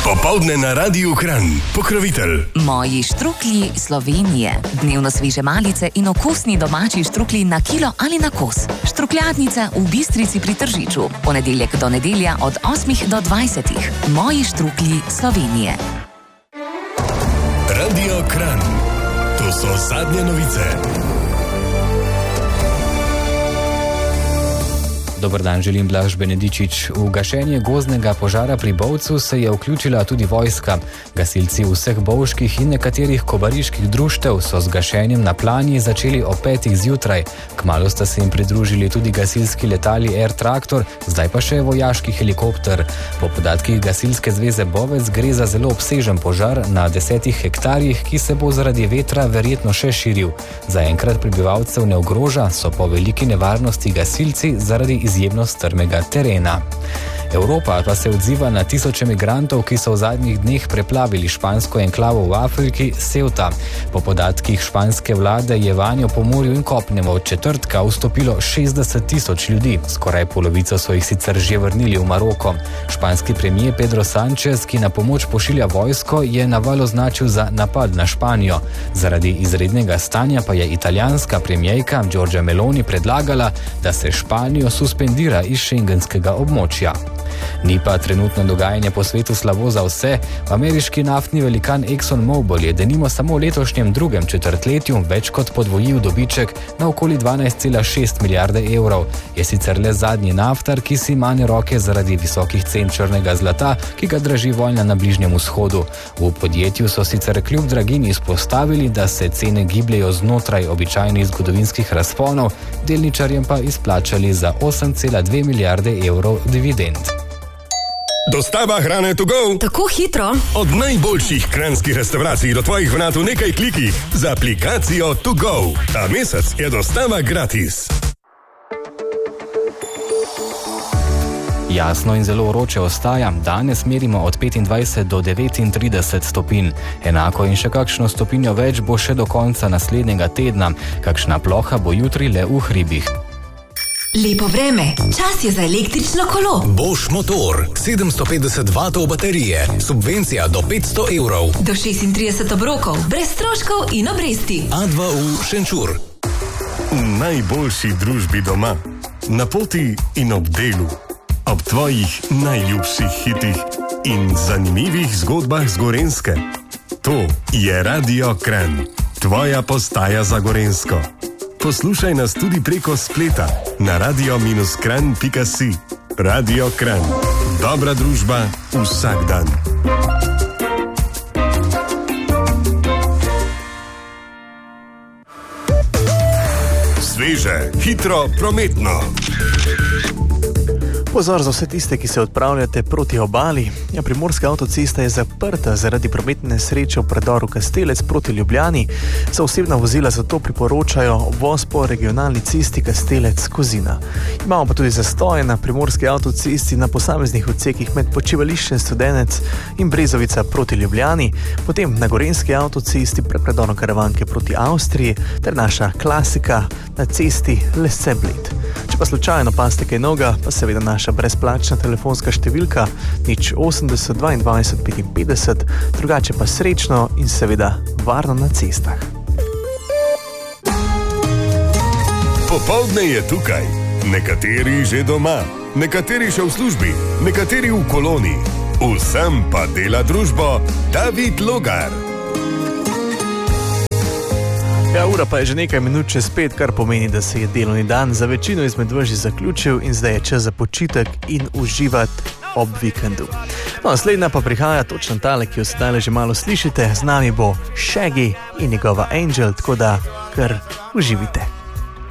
Popoldne na Radiu Kranj. Pokrovitelj Moji štruklji Slovenije. Dnevno sveže malice in okusni domači štruklji na kilo ali na kos. Štrukljadnica v Bistrici pri Tržiču. Ponedeljek do nedelja od 8 do 20. Moji štruklji Slovenije. Radio Kranj. To so zadnje novice. Dober dan, želim Blaž Benedičič. V gašenje gozdnega požara pri Bovcu se je vključila tudi vojska. Gasilci vseh bovških in nekaterih kobariških društev so z gašenjem na Planji začeli ob 5. zjutraj. Kmalu sta se jim pridružili tudi gasilski letali Air Traktor, zdaj pa še vojaški helikopter. Po podatkih Gasilske zveze Bovec gre za zelo obsežen požar na 10 hektarjih, ki se bo zaradi vetra verjetno še širil. Zaenkrat prebivalcev ne ogroža, so po veliki nevarnosti gasilci zaradi izjemno strmega terena. Evropa pa se odziva na tisoče migrantov, ki so v zadnjih dneh preplavili špansko enklavo v Afriki, Ceuta. Po podatkih španske vlade je vanjo po morju in kopnem od četrtka vstopilo 60.000 ljudi. Skoraj polovico so jih sicer že vrnili v Maroko. Španski premier Pedro Sánchez, ki na pomoč pošilja vojsko, je naval označil za napad na Španijo. Zaradi izrednega stanja pa je italijanska premierka Giorgia Meloni predlagala, da se Španijo suspendira iz šengenskega območja. Ni pa trenutno dogajanje po svetu slabo za vse. Ameriški naftni velikan ExxonMobil je denimo samo v letošnjem drugem četrtletju več kot podvojil dobiček na okoli 12,6 milijarde evrov. Je sicer le zadnji naftar, ki si mane roke zaradi visokih cen črnega zlata, ki ga draži vojna na Bližnjem vzhodu. V podjetju so sicer kljub dragini izpostavili, da se cene gibljejo znotraj običajnih zgodovinskih razponov, delničarjem pa izplačali za 8,2 milijarde evrov dividend. Dostava hrane to go. Tako hitro. Od najboljših kranjskih restavracij do tvojih vrat v nekaj klikih z aplikacijo To Go. Ta mesec je dostava gratis. Jasno in zelo vroče ostaja, danes merimo od 25 do 39 stopinj. Enako in še kakšno stopinjo več bo še do konca naslednjega tedna. Kakšna ploha bo jutri le v hribih. Lepo vreme, čas je za električno kolo. Bosch motor, 750 vatov baterije, subvencija do 500 evrov. Do 36 obrokov, brez stroškov in obresti. A2U Šenčur. V najboljši družbi doma, na poti in ob delu, ob tvojih najljubših hitih in zanimivih zgodbah z Gorenjske. To je Radio Kranj, tvoja postaja za Gorenjsko. Poslušaj nas tudi preko spleta na radio-kranj.si. Radio Kranj. Dobra družba vsak dan. Sveže, hitro, prometno. Pozor za vse tiste, ki se odpravljate proti obali. Primorska avtocesta je zaprta zaradi prometne nesreče v predoru Kastelec proti Ljubljani. Za osebna vozila zato priporočajo voz po regionalni cesti Kastelec-Kozina. Imamo pa tudi zastoje na primorski avtocesti na posameznih odsekih med počivališčem Studenec in Brezovica proti Ljubljani, potem na gorenjski avtocesti pred predorom Karavanke proti Avstriji ter naša klasika na cesti Lesce-Bled. Če pa slučajno paste kaj noga, pa seveda naša brezplačna telefonska številka 080 22 55, drugače pa srečno in seveda varno na cestah. Popoldne je tukaj. Nekateri že doma, nekateri še v službi, nekateri v koloni. Vsem pa dela družbo David Logar. Ura pa je že nekaj minut čez 5, kar pomeni, da se je delovni dan za večino izmed vas že zaključil in zdaj je čas za počitek in uživati ob vikendu. No, naslednja pa prihaja točno tale, ki jo sedaj že malo slišite. Z nami bo Shaggy in njegova Angel, tako da kar uživite.